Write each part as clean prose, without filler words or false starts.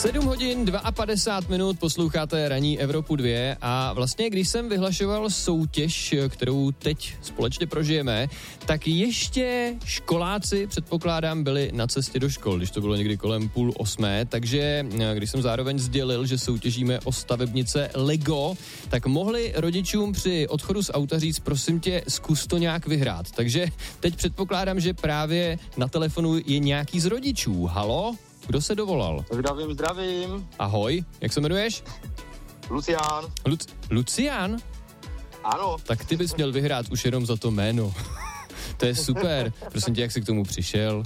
7 hodin 52 minut posloucháte ranní Evropu 2 a vlastně když jsem vyhlašoval soutěž, kterou teď společně prožijeme, tak ještě školáci, předpokládám, byli na cestě do škol, když to bylo někdy kolem 7:30, takže když jsem zároveň sdělil, že soutěžíme o stavebnice Lego, tak mohli rodičům při odchodu z auta říct, prosím tě, zkus to nějak vyhrát. Takže teď předpokládám, že právě na telefonu je nějaký z rodičů. Halo? Kdo se dovolal? Zdravím. Ahoj, jak se jmenuješ? Lucián. Lucián? Ano. Tak ty bys měl vyhrát už jenom za to jméno. To je super. Prosím tě, jak jsi k tomu přišel?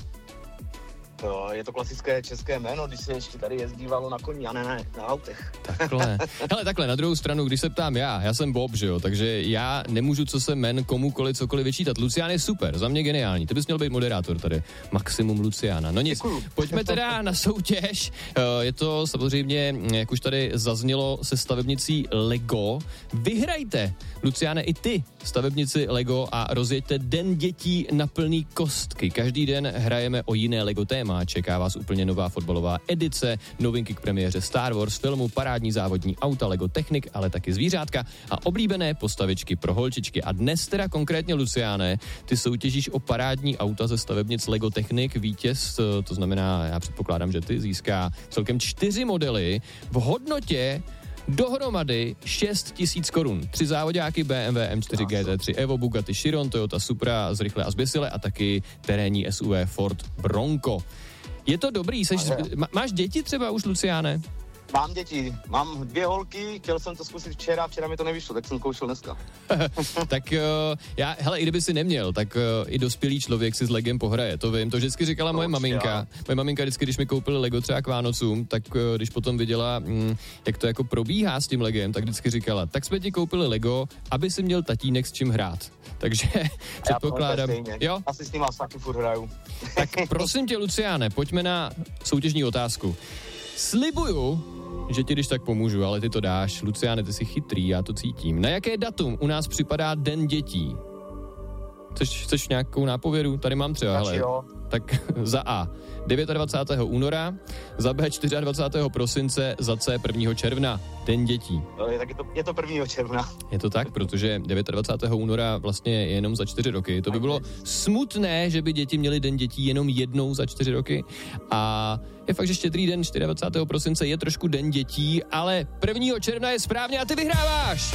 Jo, je to klasické české jméno, když se ještě tady jezdívalo na koni a ne na autech. Takhle. Hele, takhle, na druhou stranu, když se ptám já jsem Bob, že jo, takže já nemůžu, co se jmen komukoliv cokoliv vyčítat. Lucián je super, za mě geniální. Ty bys měl být moderátor tady. Maximum Luciána. No nic, pojďme teda na soutěž. Je to samozřejmě, jak už tady zaznělo, se stavebnicí Lego. Vyhrajte, Luciáne, i ty stavebnici Lego a rozjeďte Den dětí na plný kostky. Každý den hrajeme o jiné Lego téma. Čeká vás úplně nová fotbalová edice, novinky k premiéře Star Wars filmu, parádní závodní auta Lego Technik, ale taky zvířátka a oblíbené postavičky pro holčičky. A dnes teda konkrétně, Luciáne, ty soutěžíš o parádní auta ze stavebnic Lego Technik. Vítěz, to znamená, já předpokládám, že ty získá celkem 4 modely v hodnotě dohromady 6 000 korun. 3 závodáky BMW M4 GT3 Evo, Bugatti Chiron, Toyota Supra Zrychle a zběsile a taky terénní SUV Ford Bronco. Je to dobrý? Máš děti třeba už, Luciáne? Mám děti, mám 2 holky, chtěl jsem to zkusit včera mi to nevyšlo, tak jsem koušel dneska. Tak hele, i kdyby si neměl, tak i dospělý člověk si s Legem pohraje, to vím, to vždycky říkala moje maminka. Moje maminka vždycky, když mi koupili Lego třeba k Vánocům, tak když potom viděla, jak to jako probíhá s tím Legem, tak vždycky říkala, tak jsme ti koupili Lego, aby si měl tatínek s čím hrát. Takže předpokládám, jo? Asi s ním taky furt hraju. Tak prosím tě, Luciáne, pojďme na soutěžní otázku. Slibuju, že ti když tak pomůžu, ale ty to dáš. Luciáne, ty jsi chytrý, já to cítím. Na jaké datum u nás připadá Den dětí? Chceš nějakou nápovědu? Tady mám třeba, hele. Tak za A 29. února, za B 24. prosince, za C 1. června. Den dětí. Tak je to 1. června. Je to tak, protože 29. února vlastně je jenom za 4 roky. To by bylo smutné, že by děti měly Den dětí jenom jednou za 4 roky. A je fakt, že Štědrý den 24. prosince je trošku Den dětí, ale 1. června je správně a ty vyhráváš.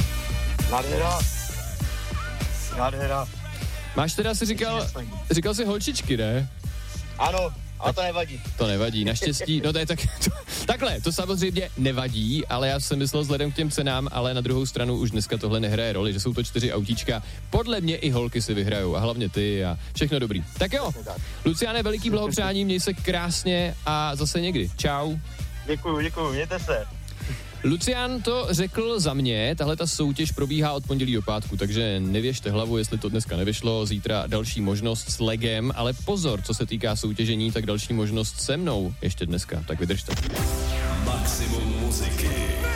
Nádhera. Máš teda, říkal jsi holčičky, ne? Ano, ale to nevadí. To nevadí, naštěstí, no to je takhle, to samozřejmě nevadí, ale já jsem myslel vzhledem k těm cenám, ale na druhou stranu už dneska tohle nehraje roli, že jsou to 4 autíčka, podle mě i holky si vyhrajou a hlavně ty a všechno dobrý. Tak jo, Luciáne, veliký blahopřání, měj se krásně a zase někdy. Čau. Děkuju, mějte se. Lucián to řekl za mě, tahle ta soutěž probíhá od pondělí do pátku, takže nevěžte hlavu, jestli to dneska nevyšlo, zítra další možnost s Legem, ale pozor, co se týká soutěžení, tak další možnost se mnou ještě dneska, tak vydržte. Maximum muziky.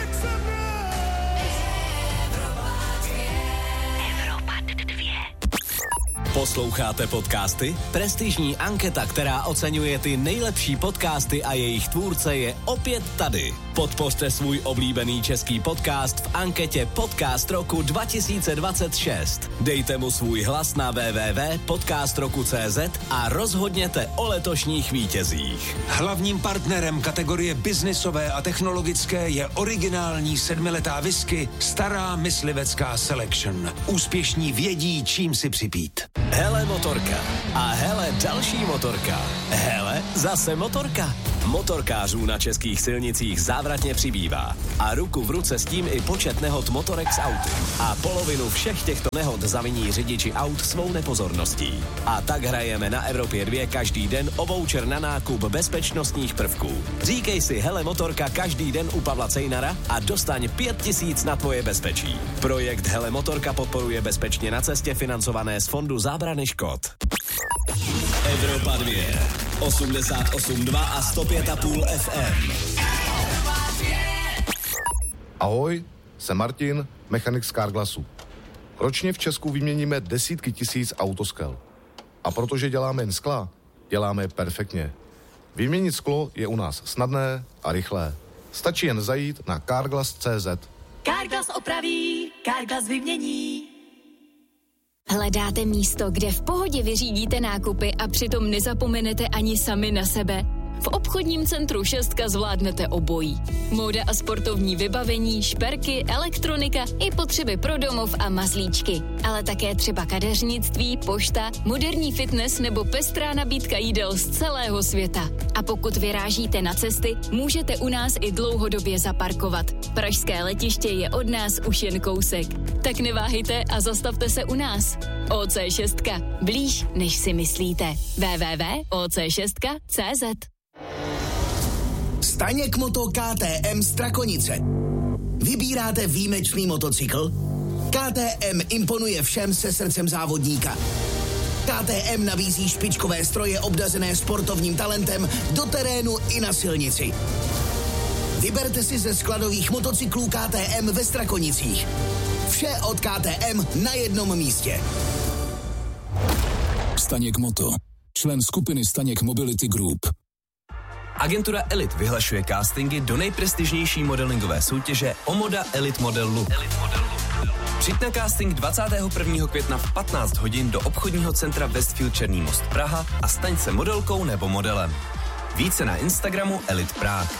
Posloucháte podcasty? Prestižní anketa, která oceňuje ty nejlepší podcasty a jejich tvůrce, je opět tady. Podpořte svůj oblíbený český podcast v anketě Podcast roku 2026. Dejte mu svůj hlas na www.podcastroku.cz a rozhodněte o letošních vítězích. Hlavním partnerem kategorie biznisové a technologické je originální 7letá whisky Stará myslivecká Selection. Úspěšní vědí, čím si připít. Hele motorka. A hele další motorka. Hele zase motorka. Motorkářů na českých silnicích závratně přibývá. A ruku v ruce s tím i počet nehod motorek s auty. A polovinu všech těchto nehod zaviní řidiči aut svou nepozorností. A tak hrajeme na Evropě 2 každý den o voucher na nákup bezpečnostních prvků. Říkej si hele motorka každý den u Pavla Cejnara a dostaň 5 000 na tvoje bezpečí. Projekt Hele motorka podporuje Bezpečně na cestě financované z Fondu zábrany škod. Evropa 2, 88,2 a 105,5 FM. Ahoj, jsem Martin, mechanik z Carglassu. Ročně v Česku vyměníme desítky tisíc autoskel. A protože děláme jen skla, děláme je perfektně. Vyměnit sklo je u nás snadné a rychlé. Stačí jen zajít na Carglass.cz. Carglass opraví, Carglass vymění. Hledáte místo, kde v pohodě vyřídíte nákupy a přitom nezapomenete ani sami na sebe? V obchodním centru Šestka zvládnete obojí. Móda a sportovní vybavení, šperky, elektronika i potřeby pro domov a mazlíčky. Ale také třeba kadeřnictví, pošta, moderní fitness nebo pestrá nabídka jídel z celého světa. A pokud vyrážíte na cesty, můžete u nás i dlouhodobě zaparkovat. Pražské letiště je od nás už jen kousek. Tak neváhejte a zastavte se u nás. OC6. Blíž, než si myslíte. www.oc6.cz. Staněk Moto KTM Strakonice. Vybíráte výjimečný motocykl? KTM imponuje všem se srdcem závodníka. KTM nabízí špičkové stroje obdařené sportovním talentem do terénu i na silnici. Vyberte si ze skladových motocyklů KTM ve Strakonicích. Vše od KTM na jednom místě. Staněk Moto. Člen skupiny Staněk Mobility Group. Agentura Elite vyhlašuje castingy do nejprestižnější modelingové soutěže Omoda Elite Model Look. Přijď na casting 21. května v 15 hodin do obchodního centra Westfield Černý Most Praha a staň se modelkou nebo modelem. Více na Instagramu Elite Prague.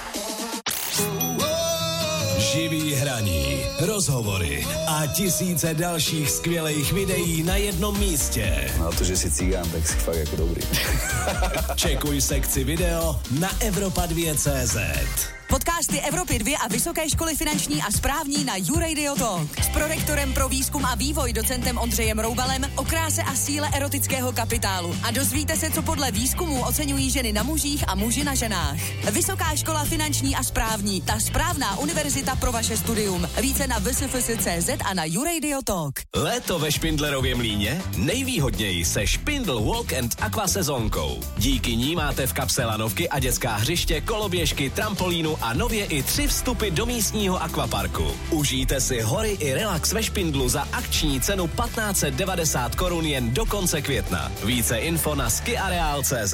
Živý hraní, rozhovory a tisíce dalších skvělých videí na jednom místě. Na to, že si cigán, tak si fakt jako dobrý. Čekuj sekci video na Evropa2.cz. Podcasty Evropy 2 a Vysoké školy finanční a správní na YouRadio Talk. S prorektorem pro výzkum a vývoj docentem Ondřejem Roubalem o kráse a síle erotického kapitálu. A dozvíte se, co podle výzkumů oceňují ženy na mužích a muži na ženách. Vysoká škola finanční a správní, ta správná univerzita pro vaše studium. Více na vsfs.cz a na YouRadio Talk. Léto ve Špindlerově Mlýně? Nejvýhodněji se Špindl Walk and Aqua sezónkou. Díky ní máte v kapse lanovky a dětská hřiště, koloběžky, trampolínu a nově i 3 vstupy do místního akvaparku. Užijte si hory i relax ve Špindlu za akční cenu 1590 korun jen do konce května. Více info na skiareal.cz.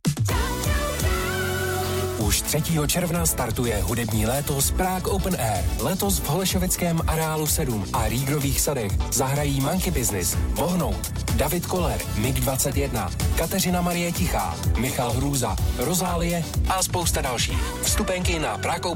Už 3. června startuje hudební léto z Prague Open Air. Letos v Holešovickém areálu 7 a Rígrových sadech zahrají Monkey Business, Vohnout, David Koller, MiG-21, Kateřina Marie Tichá, Michal Hrůza, Rozálie a spousta dalších. Vstupenky na Prague